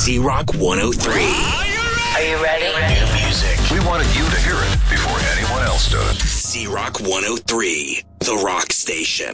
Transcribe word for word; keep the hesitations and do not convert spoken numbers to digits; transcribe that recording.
Z-Rock one oh three. Are you ready? New music. We wanted you to hear it before anyone else does. Z-Rock one oh three, the rock station.